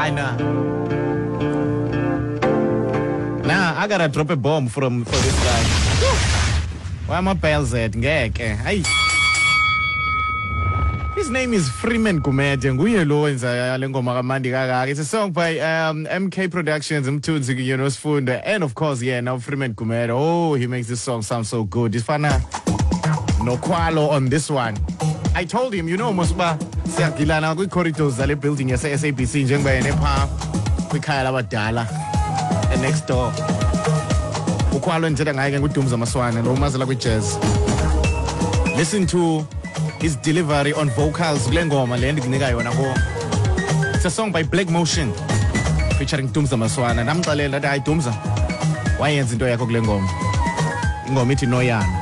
I know. Nah, I gotta drop a bomb for this guy. Why am I bells at? Hey. His name is Freeman Gumede. It's a song by MK Productions, and of course, now Freeman Gumede. Oh, he makes this song sound so good. It's fun. No qualo on this one. I told him, Mosba, Sakilana, we corridors, the building, yes, SABC, Jemba, and Epa, we call our Dala, and next door. Ukwalo and Jedang with Tumza Maswan and Romazala with jazz. Listen to his delivery on vocals. It's a song by Black Motion featuring Tumza Maswan and I'm telling that I Tumza. Why is it Doya Koglengom? Ingomiti Noyan.